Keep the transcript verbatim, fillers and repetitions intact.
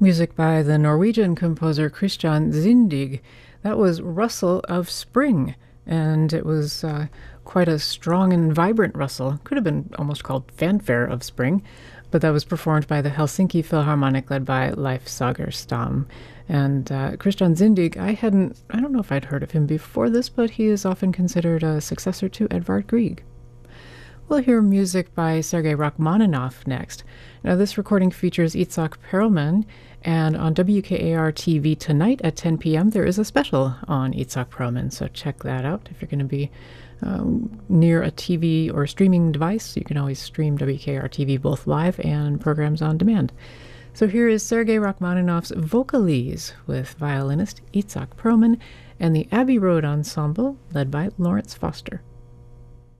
Music by the Norwegian composer Christian Zindig. That was Rustle of Spring, and it was uh, quite a strong and vibrant rustle. Could have been almost called Fanfare of Spring, but that was performed by the Helsinki Philharmonic led by Leif Sagerstam. And uh, Christian Zindig, I hadn't, I don't know if I'd heard of him before this, but he is often considered a successor to Edvard Grieg. We'll hear music by Sergei Rachmaninoff next. Now, this recording features Itzhak Perlman, and on W K A R T V tonight at ten p.m. there is a special on Itzhak Perlman, so check that out. If you're going to be um, near a T V or streaming device, you can always stream W K A R T V both live and programs on demand. So here is Sergei Rachmaninoff's Vocalese with violinist Itzhak Perlman and the Abbey Road Ensemble led by Lawrence Foster.